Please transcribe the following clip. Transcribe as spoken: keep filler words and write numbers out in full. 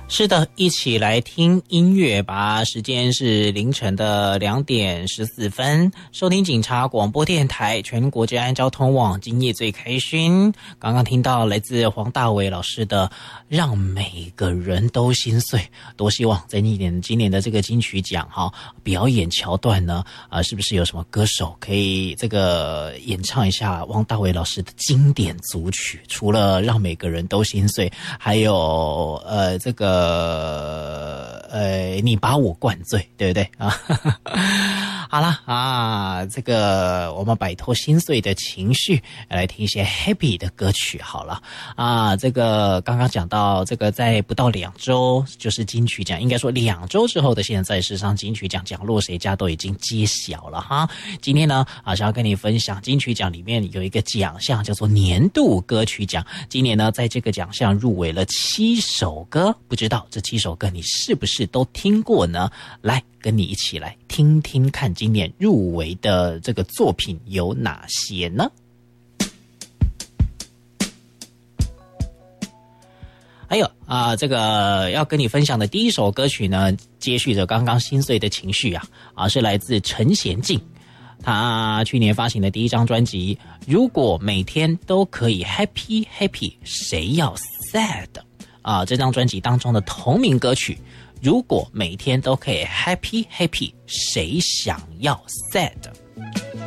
是的，一起来听音乐吧。时间是凌晨的两点十四分，收听警察广播电台全国治安交通网，今夜最开心。刚刚听到来自黄大炜老师的《让每个人都心碎》，多希望在一年今年的这个金曲奖哈表演桥段呢，啊、呃，是不是有什么歌手可以这个演唱一下汪大炜老师的经典组曲？除了《让每个人都心碎》，还有呃这个。呃呃，你把我灌醉，对不对啊？好啦啊，这个我们摆脱心碎的情绪，来听一些 happy 的歌曲好了啊。这个刚刚讲到，这个在不到两周就是金曲奖，应该说两周之后的现在，事实上金曲奖奖落谁家都已经揭晓了哈。今天呢啊，想要跟你分享金曲奖里面有一个奖项叫做年度歌曲奖，今年呢在这个奖项入围了七首歌，不知道这七首歌你是不是都听过呢？来跟你一起来听听看今年入围的这个作品有哪些呢？还有啊、呃，这个要跟你分享的第一首歌曲呢，接续着刚刚心碎的情绪啊啊，是来自陈娴静，他去年发行的第一张专辑《如果每天都可以 Happy Happy 谁要 Sad》啊，这张专辑当中的同名歌曲。如果每天都可以 happy happy， 谁想要 sad？